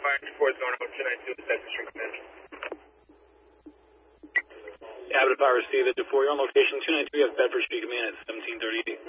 Ford Zone 292 is Bedford Street Command. Abbott Power, Steve at 4. You're on location 292. You have Bedford Street Command at 1738.